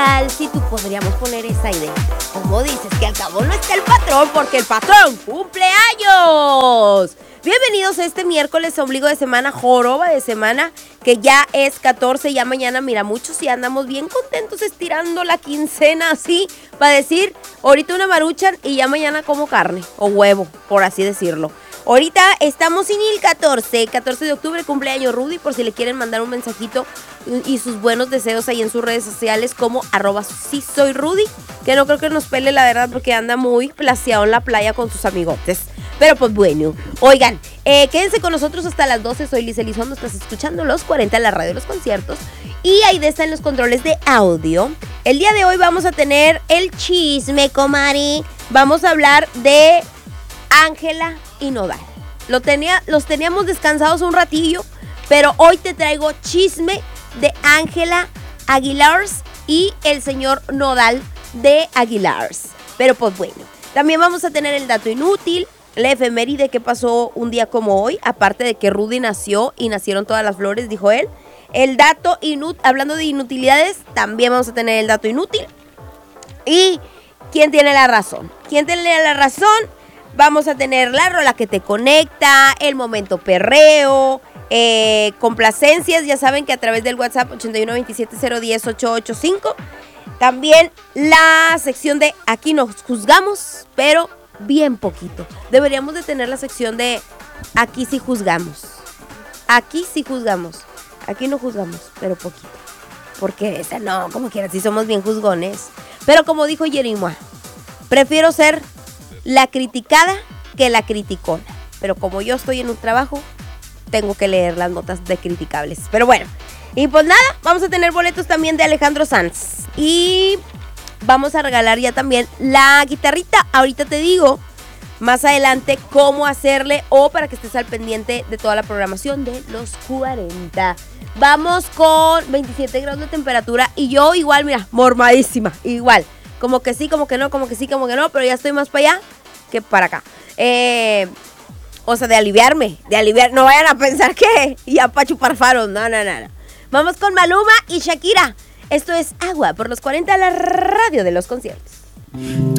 tal si tú podríamos poner esa idea? ¿Cómo dices? Que al cabo no está el patrón, porque el patrón cumple años. Bienvenidos a este miércoles, ombligo de semana, joroba de semana, que ya es 14, ya mañana, mira, muchos sí andamos bien contentos estirando la quincena así, para decir, ahorita una maruchan y ya mañana como carne, o huevo, por así decirlo. Ahorita estamos en el 14 de octubre, cumpleaños Rudy, por si le quieren mandar un mensajito y sus buenos deseos ahí en sus redes sociales como @sisoyrudy, que no creo que nos pele la verdad porque anda muy placeado en la playa con sus amigotes. Pero pues bueno, oigan, quédense con nosotros hasta las 12, soy Liz Elizondo, estás escuchando Los 40, la radio de los conciertos, y ahí están los controles de audio. El día de hoy vamos a tener el chisme, comari, vamos a hablar de Ángela y Nodal. Los teníamos descansados un ratillo, pero hoy te traigo chisme de Ángela Aguilars y el señor Nodal de Aguilars. Pero pues bueno, también vamos a tener el dato inútil, la efeméride que pasó un día como hoy, aparte de que Rudy nació y nacieron todas las flores, dijo él. El dato inútil, hablando de inutilidades, también vamos a tener el dato inútil. Y ¿quién tiene la razón? ¿Quién tiene la razón? Vamos a tener la rola que te conecta, el momento perreo, complacencias, ya saben que a través del WhatsApp 8127010885. También la sección de aquí nos juzgamos, pero bien poquito. Deberíamos de tener la sección de aquí sí juzgamos. Aquí sí juzgamos. Aquí no juzgamos, pero poquito. Porque esa no, como quieras, sí somos bien juzgones. Pero como dijo Jerimois, prefiero ser la criticada que la criticona. Pero como yo estoy en un trabajo, tengo que leer las notas de criticables. Pero bueno, y pues nada, vamos a tener boletos también de Alejandro Sanz. Y vamos a regalar ya también la guitarrita. Ahorita te digo más adelante cómo hacerle o para que estés al pendiente de toda la programación de los 40. Vamos con 27 grados de temperatura y yo igual, mira, mormadísima, igual. Como que sí, como que no, como que sí, como que no, pero ya estoy más para allá que para acá. O sea, de aliviar, no vayan a pensar que ya para chupar faros, no. Vamos con Maluma y Shakira. Esto es Agua por los 40, la radio de los conciertos.